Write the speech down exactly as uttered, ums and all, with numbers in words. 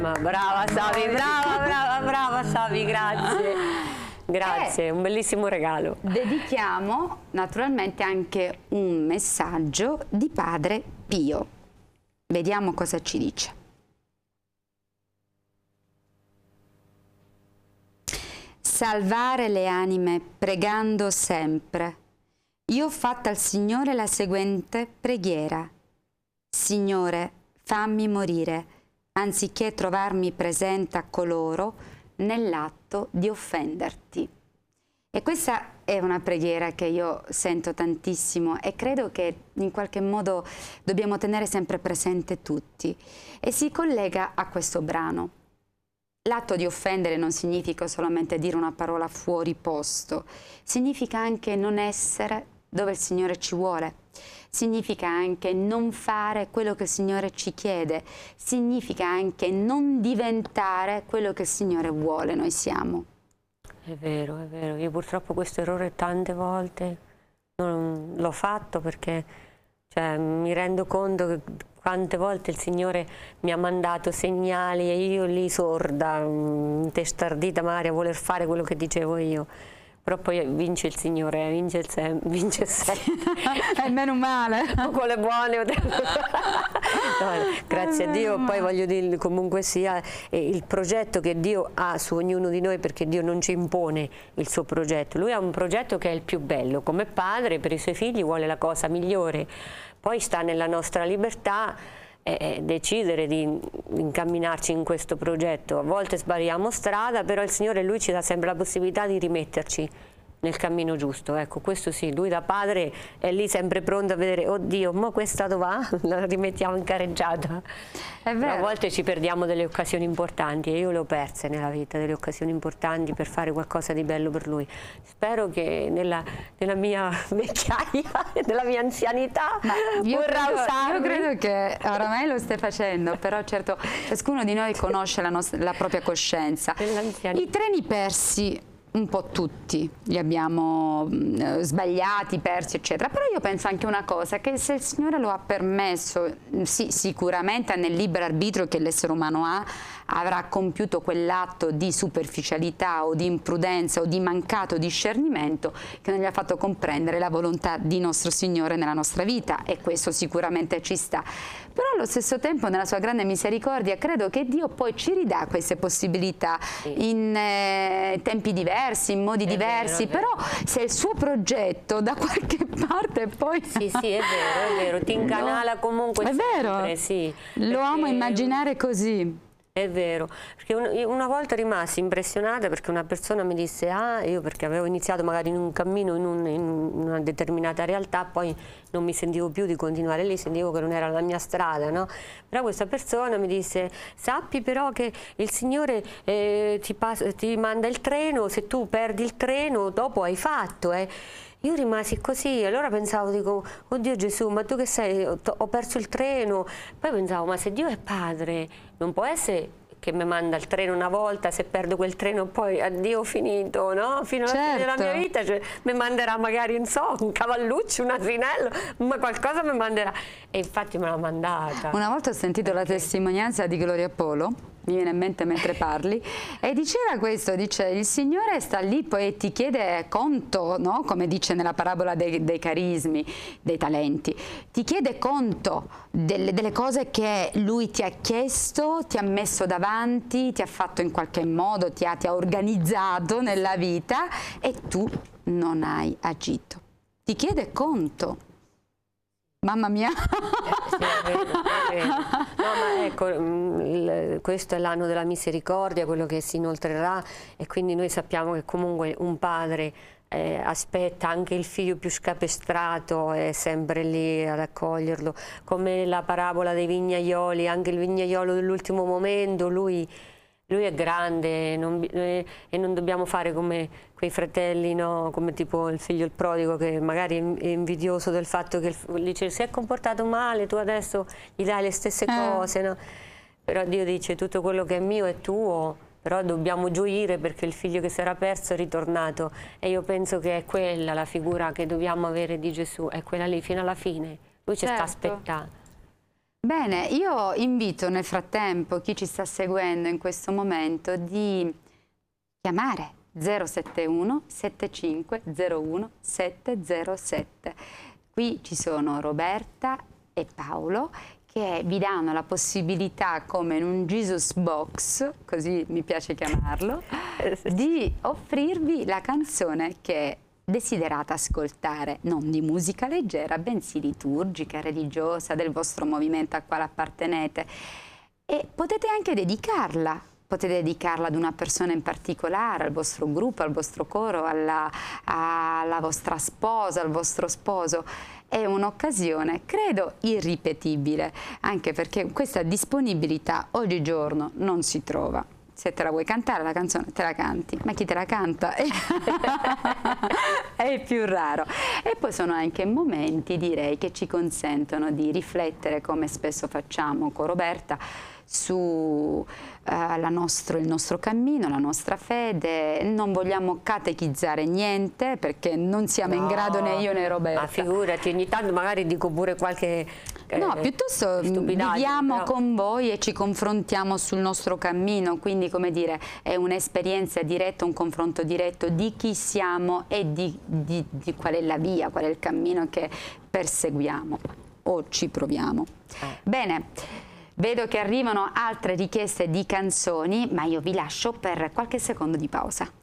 Ma brava Savi, brava, brava, brava Savi, grazie. Grazie, eh, un bellissimo regalo. Dedichiamo naturalmente anche un messaggio di Padre Pio. Vediamo cosa ci dice. Salvare le anime pregando sempre. Io ho fatto al Signore la seguente preghiera. Signore, fammi morire, anziché trovarmi presente a coloro nell'atto di offenderti. E questa è una preghiera che io sento tantissimo e credo che in qualche modo dobbiamo tenere sempre presente tutti. E si collega a questo brano. L'atto di offendere non significa solamente dire una parola fuori posto, significa anche non essere dove il Signore ci vuole, significa anche non fare quello che il Signore ci chiede, significa anche non diventare quello che il Signore vuole noi siamo. È vero, è vero, io purtroppo questo errore tante volte non l'ho fatto perché cioè, mi rendo conto che quante volte il Signore mi ha mandato segnali e io lì sorda, intestardita magari a voler fare quello che dicevo io. Però poi vince il Signore, vince il sem vince sempre. È meno male. O con le buone. O no, grazie a Dio, poi voglio dire, comunque sia eh, il progetto che Dio ha su ognuno di noi, perché Dio non ci impone il suo progetto. Lui ha un progetto che è il più bello. Come padre per i suoi figli vuole la cosa migliore. Poi sta nella nostra libertà eh, decidere di incamminarci in questo progetto. A volte sbagliamo strada, però il Signore, Lui ci dà sempre la possibilità di rimetterci nel cammino giusto. Ecco, questo sì, Lui da padre è lì sempre pronto a vedere, oddio, ma questa dove va? La rimettiamo in carreggiata. È vero. A volte ci perdiamo delle occasioni importanti e io le ho perse nella vita, delle occasioni importanti per fare qualcosa di bello per Lui. Spero che nella, nella mia vecchiaia, nella mia anzianità io vorrà credo, usarmi. Io credo che oramai lo stai facendo, però certo ciascuno di noi conosce la, nostra, la propria coscienza. I treni persi un po' tutti li abbiamo mh, sbagliati, persi eccetera, però io penso anche una cosa, che se il Signore lo ha permesso, sì, sicuramente nel libero arbitrio che l'essere umano ha, avrà compiuto quell'atto di superficialità o di imprudenza o di mancato discernimento che non gli ha fatto comprendere la volontà di nostro Signore nella nostra vita, e questo sicuramente ci sta. Però allo stesso tempo nella sua grande misericordia credo che Dio poi ci ridà queste possibilità in eh, tempi diversi, in modi è diversi, vero, però se il suo progetto da qualche parte poi... Sì, sì, è vero, è vero, ti incanala comunque è sempre, vero, sì, lo perché... amo immaginare così. È vero, perché un, una volta rimasi impressionata perché una persona mi disse, ah, io perché avevo iniziato magari in un cammino in, un, in una determinata realtà, poi non mi sentivo più di continuare lì, sentivo che non era la mia strada, no? Però questa persona mi disse, sappi però che il Signore eh, ti, ti manda il treno, se tu perdi il treno dopo hai fatto, eh. Io rimasi così, allora pensavo, dico, oddio Gesù, ma tu che sei? Ho perso il treno. Poi pensavo, ma se Dio è padre, non può essere che mi manda il treno una volta, se perdo quel treno poi addio, ho finito, no? Fino alla certo. fine della mia vita, cioè, mi manderà magari, non so, un cavalluccio, un asinello, ma qualcosa mi manderà. E infatti me l'ha mandata. Una volta ho sentito la testimonianza di Gloria Polo, mi viene in mente mentre parli, e diceva questo, dice, il Signore sta lì poi e ti chiede conto, no? Come dice nella parabola dei, dei carismi, dei talenti, ti chiede conto delle, delle cose che Lui ti ha chiesto, ti ha messo davanti, ti ha fatto in qualche modo, ti ha, ti ha organizzato nella vita e tu non hai agito. Ti chiede conto. Mamma mia! Eh, sì, è vero, è vero. No, ma ecco, il, questo è l'anno della misericordia, quello che si inoltrerà, e quindi noi sappiamo che comunque un padre eh, aspetta anche il figlio più scapestrato, è sempre lì ad accoglierlo, come la parabola dei vignaioli, anche il vignaiolo dell'ultimo momento, lui... Lui è grande non, eh, e non dobbiamo fare come quei fratelli, no? Come tipo il figlio il prodigo, che magari è invidioso del fatto che il, dice si è comportato male, tu adesso gli dai le stesse cose, no? Però Dio dice tutto quello che è mio è tuo, però dobbiamo gioire perché il figlio che si era perso è ritornato, e io penso che è quella la figura che dobbiamo avere di Gesù, è quella lì fino alla fine, Lui ci certo. sta aspettando. Bene, io invito nel frattempo chi ci sta seguendo in questo momento di chiamare zero sette uno sette cinque zero uno sette zero sette. Qui ci sono Roberta e Paolo che vi danno la possibilità, come in un Jesus Box, così mi piace chiamarlo, di offrirvi la canzone che desiderate ascoltare, non di musica leggera, bensì liturgica, religiosa, del vostro movimento al quale appartenete. E potete anche dedicarla. Potete dedicarla ad una persona in particolare, al vostro gruppo, al vostro coro, alla, alla vostra sposa, al vostro sposo. È un'occasione, credo, irripetibile, anche perché questa disponibilità oggigiorno non si trova. Se te la vuoi cantare la canzone, te la canti, ma chi te la canta è più raro. E poi sono anche momenti, direi, che ci consentono di riflettere, come spesso facciamo con Roberta, su uh, la nostro, il nostro cammino, la nostra fede. Non vogliamo catechizzare niente perché non siamo no, in grado né io né Roberta. Ma figurati, ogni tanto magari dico pure qualche eh, no, piuttosto viviamo però... con voi e ci confrontiamo sul nostro cammino, quindi, come dire, è un'esperienza diretta, un confronto diretto di chi siamo e di, di, di qual è la via, qual è il cammino che perseguiamo o ci proviamo. Eh. Bene. Vedo che arrivano altre richieste di canzoni, ma io vi lascio per qualche secondo di pausa.